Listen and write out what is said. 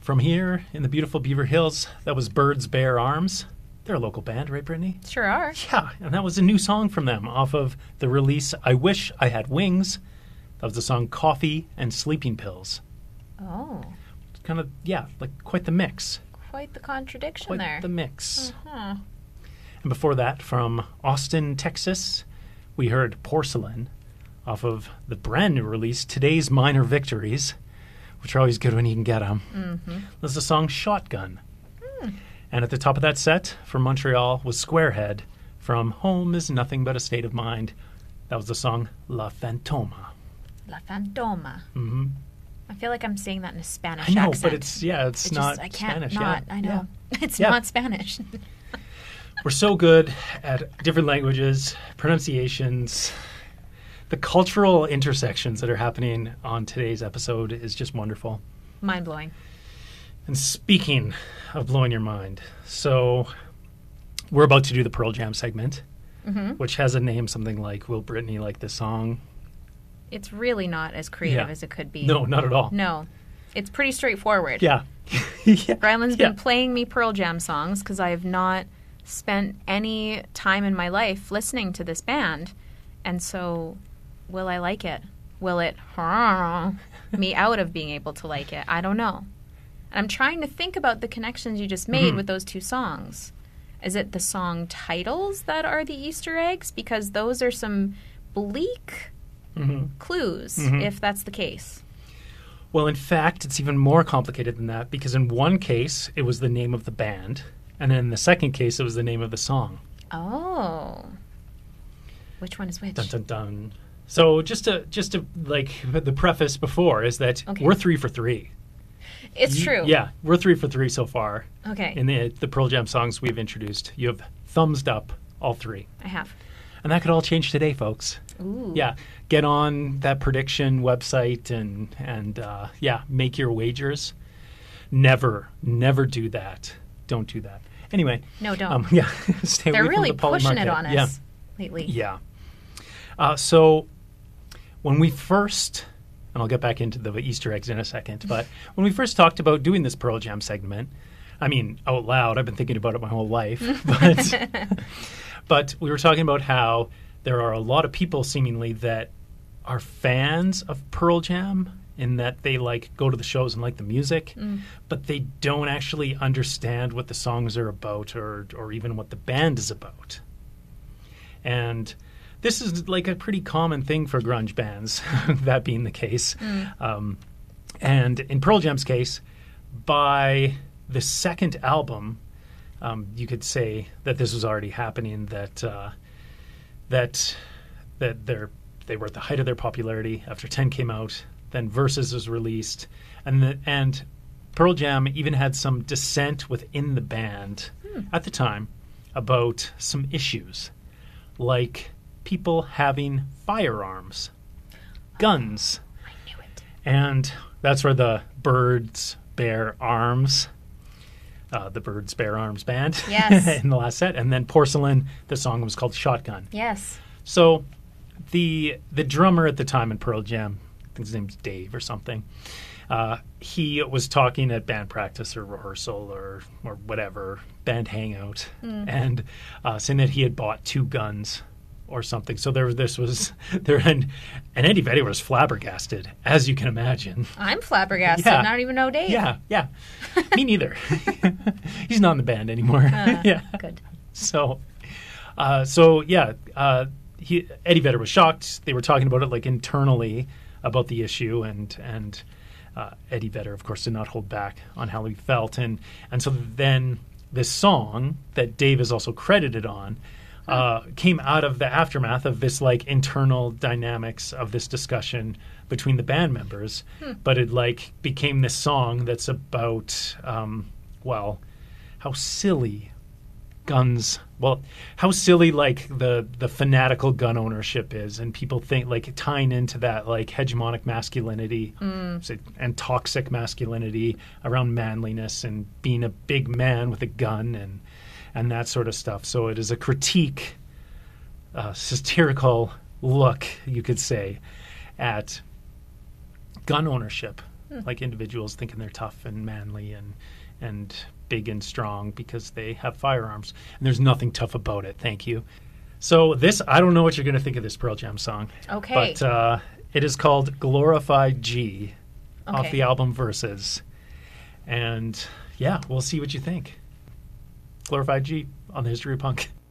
From here in the beautiful Beaver Hills, that was Birds Bear Arms. They're a local band, right, Brittany? Sure are. Yeah, and that was a new song from them off of the release I Wish I Had Wings. That was the song Coffee and Sleeping Pills. Oh. Kind of, yeah, like quite the mix. Quite the contradiction Quite there. the mix. Uh-huh. And before that, from Austin, Texas, we heard Porcelain off of the brand new release, Today's Minor Victories, which are always good when you can get them. Mm-hmm. That's the song Shotgun. And at the top of that set, from Montreal, was Squarehead from Home is Nothing But a State of Mind. That was the song La Fantoma. La Fantoma. Mm-hmm. I feel like I'm saying that in a Spanish I know, accent. but it's not I can't Spanish. not. Yeah. I know. Yeah. It's Yeah. not Spanish. We're so good at different languages, pronunciations. The cultural intersections that are happening on today's episode is just wonderful. Mind-blowing. And speaking of blowing your mind, so we're about to do the Pearl Jam segment, which has a name something like, Will Brittany like this song? It's really not as creative Yeah. as it could be. No, not at all. No. It's pretty straightforward. Yeah. Yeah. Ryland's Yeah. been playing me Pearl Jam songs because I have not spent any time in my life listening to this band. And so, will I like it? Will it me out of being able to like it? I don't know. And I'm trying to think about the connections you just made with those two songs. Is it the song titles that are the Easter eggs? Because those are some bleak clues, if that's the case. Well, in fact, it's even more complicated than that because in one case, it was the name of the band, and then in the second case, it was the name of the song. Oh. Which one is which? Dun, dun, dun. So just to like the preface before is that we're 3 for 3. It's true. Yeah, we're 3 for 3 so far. Okay. In the Pearl Jam songs we've introduced. You have thumbs up all 3. I have. And that could all change today, folks. Ooh. Yeah, get on that prediction website and make your wagers. Never do that. Don't do that. Anyway. No, don't. Stay They're away really from the poly pushing it market. on us lately. Yeah. So when we first, and I'll get back into the Easter eggs in a second, but when we first talked about doing this Pearl Jam segment, I mean, out loud, I've been thinking about it my whole life, but we were talking about how there are a lot of people seemingly that are fans of Pearl Jam in that they go to the shows and like the music, but they don't actually understand what the songs are about or even what the band is about. And this is like a pretty common thing for grunge bands, that being the case. And in Pearl Jam's case, by the second album, you could say that this was already happening, that they were at the height of their popularity after 10 came out, then Versus was released, and Pearl Jam even had some dissent within the band at the time about some issues, like people having firearms, guns. I knew it. And that's where the Birds Bear Arms, the Birds Bear Arms band, Yes. in the last set, and then Porcelain, the song was called Shotgun. Yes. So the drummer at the time in Pearl Jam, I think his name's Dave or something, he was talking at band practice or rehearsal or whatever, band hangout, and saying that he had bought 2 guns or something. So and Eddie Vedder was flabbergasted, as you can imagine. I'm flabbergasted. Yeah. I don't even know Dave. Yeah. Me neither. He's not in the band anymore. Yeah. Good. So Eddie Vedder was shocked. They were talking about it internally about the issue, and Eddie Vedder, of course, did not hold back on how he felt, and so then this song that Dave is also credited on came out of the aftermath of this internal dynamics of this discussion between the band members, but it became this song that's about how silly guns, how silly the fanatical gun ownership is, and people think tying into that hegemonic masculinity and toxic masculinity around manliness and being a big man with a gun and that sort of stuff. So it is a critique, satirical look, you could say, at gun ownership like individuals thinking they're tough and manly and big and strong because they have firearms. And there's nothing tough about it. Thank you. So this, I don't know what you're going to think of this Pearl Jam song. Okay. But it is called Glorified G off Okay. the album Versus. And yeah, we'll see what you think. Glorified G on the History of Punk.